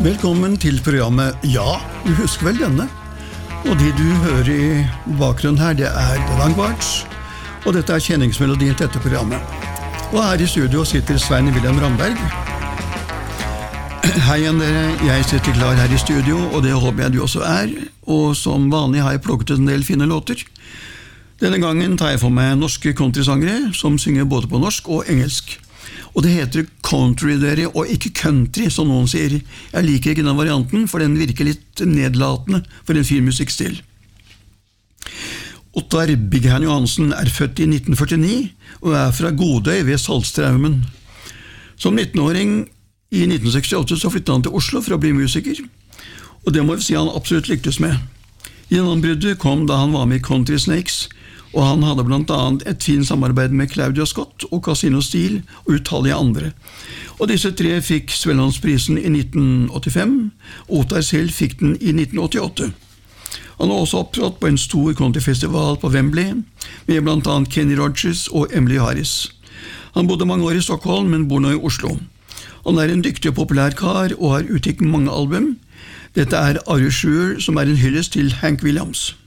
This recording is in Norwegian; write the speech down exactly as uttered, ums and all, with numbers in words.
Velkommen til programmet Ja, du husker vel denne? Og det du hører i bakgrunnen her, det er The Vanguards, og dette er kjenningsmelodien til dette programmet. Og her i studio sitter Svein Wilhelm Ramberg. Hei igjen dere, jeg sitter klar her i studio, og det håper jeg du også er, og som vanlig har jeg plukket en del fine låter. Denne gangen tar jeg for meg norske countrysangere, som synger både på norsk og engelsk. Og det heter country dere, og ikke country, som noen sier. Jeg liker ikke den varianten, for den virker litt nedlatende for en fin musikkstil. Ottar Bighan Johansen er født i nitten førtini, og er fra Godøy ved Saltstraumen. Som nittenåring i nitten sekstiåtte så flyttet han til Oslo for å bli musiker, og det må vi si han absolutt lyktes med. Gjennombruddet kom da han var med i Country Snakes, og han hadde blant annet et fint samarbeid med Claudia Scott og Casino Steel og utallige andre. Og disse tre fikk Svellandsprisen i nitten åttifem, og Ottar selv fikk den i nitten åttiåtte. Han var også opptrådt på en stor countryfestival på Wembley, med blant annet Kenny Rogers og Emily Harris. Han bodde mange år i Stockholm, men bor nå i Oslo. Han er en dyktig og populær kar, og har utgitt mange album. Dette er Are You Sure, som er en hyllest til Hank Williams.